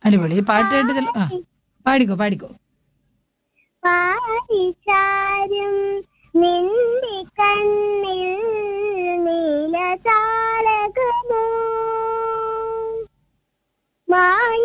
അടിപൊളി. ഈ പാട്ട് കേട്ടതിൽ പാടിക്കോ പാടിക്കോ. പാരിചാരും നിന്റെ കണ്ണിൽ നീലതാരകമോ